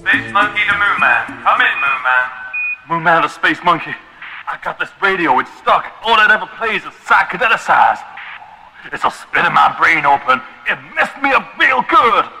Space Monkey to Moon Man. Come in, Moon Man. Moon Man to Space Monkey. I got this radio, it's stuck. All it ever plays is psychedelicized. It's a spinning my brain open. It messed me up real good.